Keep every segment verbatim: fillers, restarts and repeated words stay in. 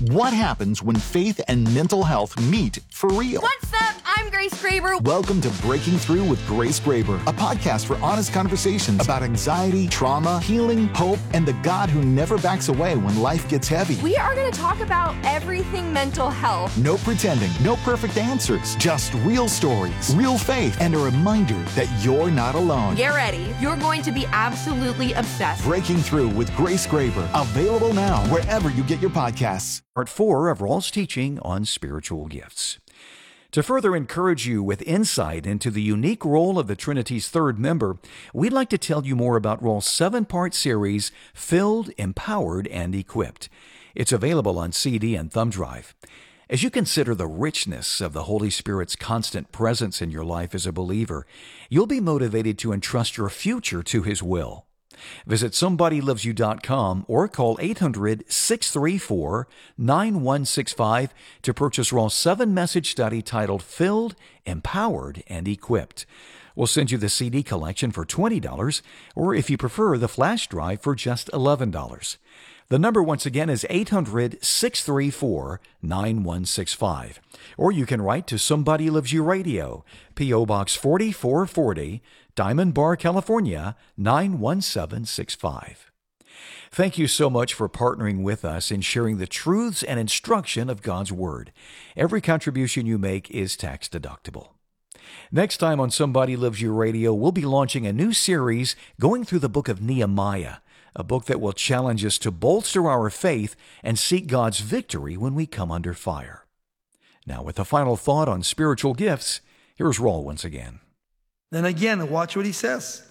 What happens when faith and mental health meet for real? What's up? I'm Grace Graber. Welcome to Breaking Through with Grace Graber, a podcast for honest conversations about anxiety, trauma, healing, hope, and the God who never backs away when life gets heavy. We are going to talk about everything mental health. No pretending, no perfect answers, just real stories, real faith, and a reminder that you're not alone. Get ready. You're going to be absolutely obsessed. Breaking Through with Grace Graber, available now wherever you get your podcasts. Part four of Raul's teaching on spiritual gifts. To further encourage you with insight into the unique role of the Trinity's third member, we'd like to tell you more about Raul's seven-part series, Filled, Empowered, and Equipped. It's available on C D and thumb drive. As you consider the richness of the Holy Spirit's constant presence in your life as a believer, you'll be motivated to entrust your future to His will. Visit somebody loves you dot com or call eight hundred, six three four, nine one six five to purchase Raul's seven-message study titled Filled, Empowered, and Equipped. We'll send you the C D collection for twenty dollars, or if you prefer, the flash drive for just eleven dollars. The number once again is eight hundred, six three four, nine one six five. Or you can write to Somebody Loves You Radio, P O Box forty-four forty, Diamond Bar, California, nine one seven six five. Thank you so much for partnering with us in sharing the truths and instruction of God's Word. Every contribution you make is tax deductible. Next time on Somebody Loves You Radio, we'll be launching a new series going through the book of Nehemiah, a book that will challenge us to bolster our faith and seek God's victory when we come under fire. Now, with a final thought on spiritual gifts, here's Raul once again. Then again, watch what he says.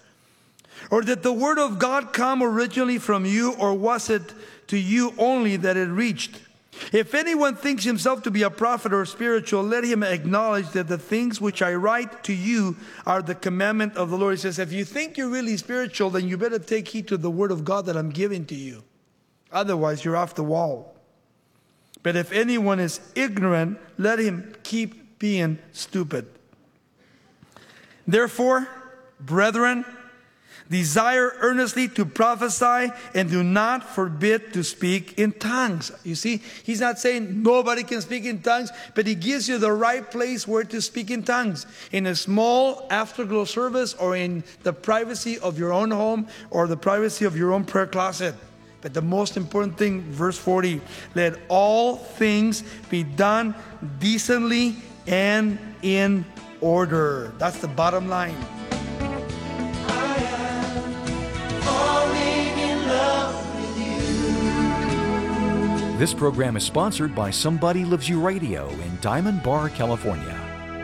Or did the word of God come originally from you, or was it to you only that it reached? If anyone thinks himself to be a prophet or spiritual, let him acknowledge that the things which I write to you are the commandment of the Lord. He says, if you think you're really spiritual, then you better take heed to the word of God that I'm giving to you. Otherwise, you're off the wall. But if anyone is ignorant, let him keep being stupid. Therefore, brethren, desire earnestly to prophesy and do not forbid to speak in tongues. You see, he's not saying nobody can speak in tongues, but he gives you the right place where to speak in tongues. In a small afterglow service, or in the privacy of your own home, or the privacy of your own prayer closet. But the most important thing, verse forty, let all things be done decently and in order. That's the bottom line. This program is sponsored by Somebody Loves You Radio in Diamond Bar, California.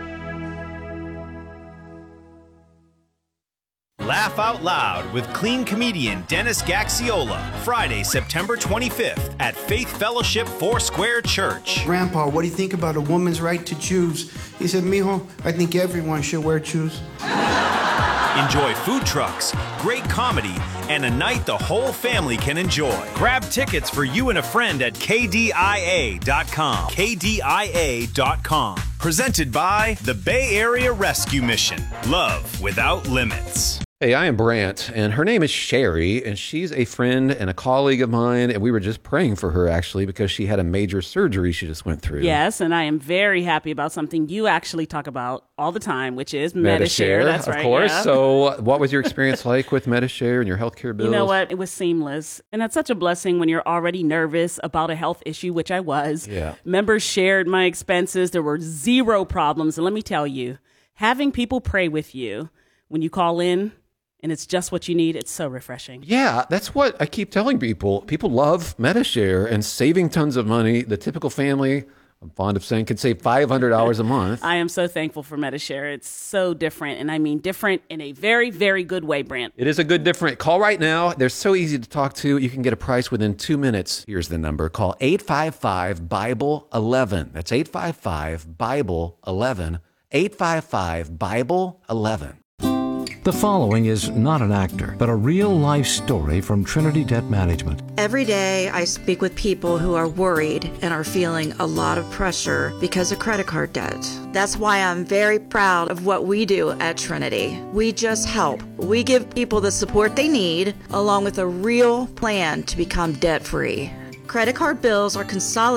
Laugh Out Loud with clean comedian Dennis Gaxiola, Friday, September twenty-fifth at Faith Fellowship Foursquare Church. Grandpa, what do you think about a woman's right to choose? He said, mijo, I think everyone should wear shoes. Enjoy food trucks, great comedy, and a night the whole family can enjoy. Grab tickets for you and a friend at K D I A dot com. K D I A dot com. Presented by the Bay Area Rescue Mission. Love without limits. Hey, I am Brant, and her name is Sherry, and she's a friend and a colleague of mine, and we were just praying for her, actually, because she had a major surgery she just went through. Yes, and I am very happy about something you actually talk about all the time, which is Medi-Share. Medi-Share, That's of right, course. yeah. So what was your experience like with Medi-Share and your healthcare bills? You know what? It was seamless, and it's such a blessing when you're already nervous about a health issue, which I was. Yeah. Members shared my expenses. There were zero problems, and let me tell you, having people pray with you when you call in, and it's just what you need, it's so refreshing. Yeah, that's what I keep telling people. People love Medi-Share and saving tons of money. The typical family, I'm fond of saying, could save five hundred dollars a month. I am so thankful for Medi-Share. It's so different, and I mean different in a very, very good way, Brant. It is a good different. Call right now. They're so easy to talk to. You can get a price within two minutes. Here's the number. Call eight five five, Bible eleven. That's eight five five, Bible eleven. eight five five, Bible eleven. The following is not an actor, but a real-life story from Trinity Debt Management. Every day I speak with people who are worried and are feeling a lot of pressure because of credit card debt. That's why I'm very proud of what we do at Trinity. We just help. We give people the support they need, along with a real plan to become debt-free. Credit card bills are consolidated